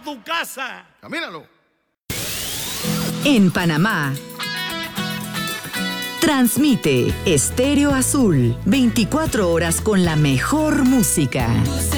tu casa. Camínalo. En Panamá, transmite Estéreo Azul, 24 horas con la mejor música.